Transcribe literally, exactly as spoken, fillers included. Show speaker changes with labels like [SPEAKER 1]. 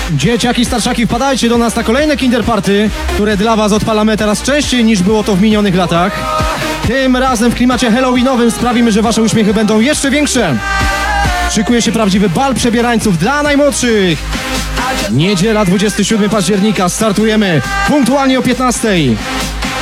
[SPEAKER 1] Dzieciaki, starszaki, wpadajcie do nas na kolejne Kinder Party, które dla was odpalamy teraz częściej niż było to w minionych latach. Tym razem w klimacie halloweenowym sprawimy, że wasze uśmiechy będą jeszcze większe. Szykuje się prawdziwy bal przebierańców dla najmłodszych. Niedziela dwudziestego siódmego października, startujemy punktualnie o piętnastej.